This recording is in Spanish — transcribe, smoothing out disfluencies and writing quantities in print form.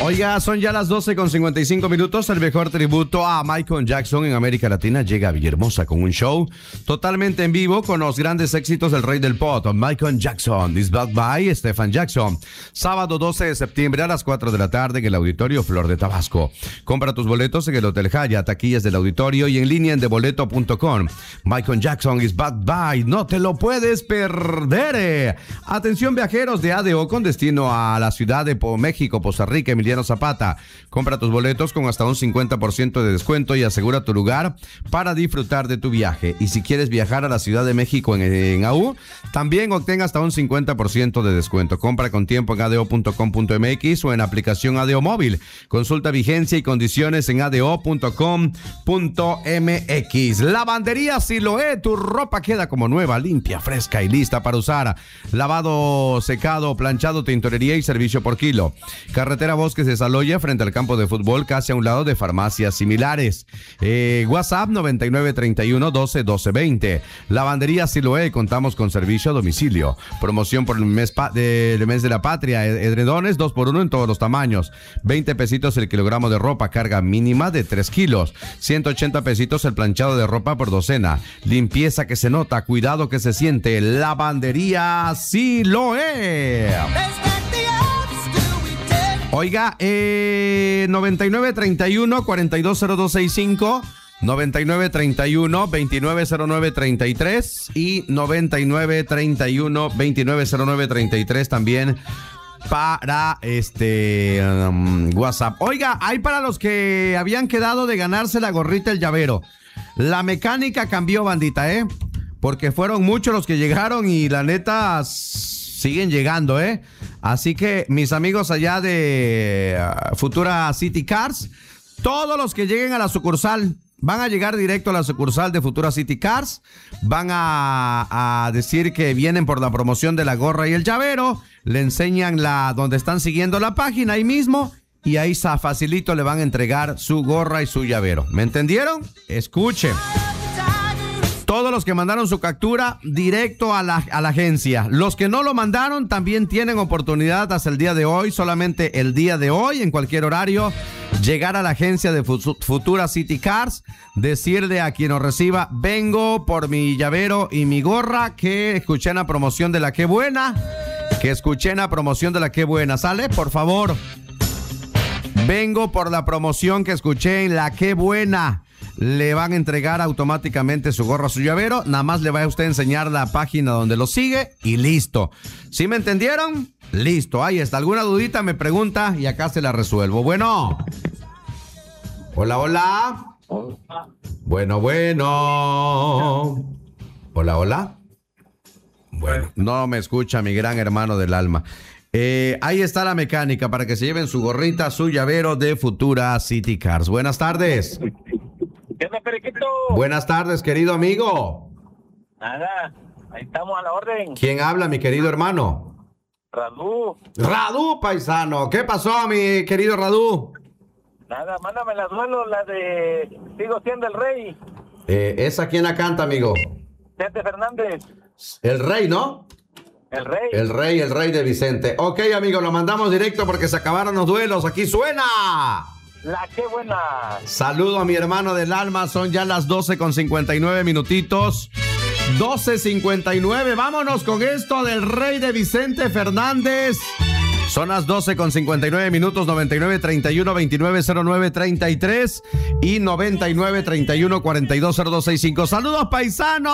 Oiga, son ya las 12:55. El mejor tributo a Michael Jackson en América Latina llega a Villahermosa con un show totalmente en vivo con los grandes éxitos del rey del pop, Michael Jackson. This Back by Stephen Jackson. Sábado 12 de septiembre a las 4 de la tarde en el Auditorio Flor de Tabasco. Compra tus boletos en el Hotel Haya, taquillas del auditorio y en línea en deboleto.com. Michael Jackson is back by. No te lo puedes perder. Atención viajeros de ADO con destino a la ciudad de México, Poza Rica, Emiliano Zapata. Compra tus boletos con hasta un 50% de descuento y asegura tu lugar para disfrutar de tu viaje. Y si quieres viajar a la Ciudad de México en AU, también obtén hasta un 50% de descuento. Compra con tiempo en ado.com.mx o en aplicación ADO Móvil. Consulta vigencia y condiciones en ado.com.mx. Lavandería Siloé, tu ropa queda como nueva, limpia, fresca y lista para usar. Lavado, secado, planchado, tintorería y servicio por kilo. Carretera Bosques de Saloya, frente al campo de fútbol, casi a un lado de farmacias similares. WhatsApp 9931-12-1220. Lavandería Siloé, contamos con servicio a domicilio. Promoción por el mes de la patria. Edredones 2x1 en todos los tamaños. 20 pesitos el kilogramo de ropa, carga mínima de 3 kilos. 180 pesitos el planchado de ropa por docena. Limpieza que se nota, cuidado que se siente. Lavandería Siloé. Oiga, 9931-420265, 9931-290933 y 9931-290933 también para WhatsApp. Oiga, hay para los que habían quedado de ganarse la gorrita El Llavero. La mecánica cambió, bandita, porque fueron muchos los que llegaron y la neta siguen llegando, Así que mis amigos allá de Futura City Cars, todos los que lleguen a la sucursal van a llegar directo a la sucursal de Futura City Cars, van a decir que vienen por la promoción de la gorra y el llavero, le enseñan donde están siguiendo la página ahí mismo y ahí facilito le van a entregar su gorra y su llavero. ¿Me entendieron? Escuchen. Todos los que mandaron su captura directo a la agencia. Los que no lo mandaron también tienen oportunidad hasta el día de hoy, solamente el día de hoy, en cualquier horario, llegar a la agencia de Futura City Cars, decirle a quien nos reciba, vengo por mi llavero y mi gorra, que escuché en la promoción de la Qué Buena, ¿sale? Por favor. Vengo por la promoción que escuché en la Qué Buena. Le van a entregar automáticamente su gorra, su llavero. Nada más le va a usted enseñar la página donde lo sigue y listo. ¿Sí me entendieron? Listo, ahí está. ¿Alguna dudita? Me pregunta y acá se la resuelvo. Bueno. Hola, hola. Bueno. Hola, hola. Bueno, no me escucha mi gran hermano del alma. Ahí está la mecánica para que se lleven su gorrita, su llavero de Futura City Cars. Buenas tardes. ¿Qué onda, Periquito? Buenas tardes, querido amigo. Nada, ahí estamos a la orden. ¿Quién habla, mi querido hermano? Radú. Radú, paisano. ¿Qué pasó, mi querido Radú? Nada, mándame la duelo, la de Sigo Siendo el Rey. ¿Esa quién la canta, amigo? Vicente Fernández. El Rey, ¿no? El Rey. El Rey de Vicente. Ok, amigo, lo mandamos directo porque se acabaron los duelos. Aquí suena La Qué Buena. Saludo a mi hermano del alma. Son ya las 12:59 minutitos. 12:59. Vámonos con esto del Rey de Vicente Fernández. Son las 12:59 minutos. 9931-290933 y 9931-420265. Saludos, paisanos.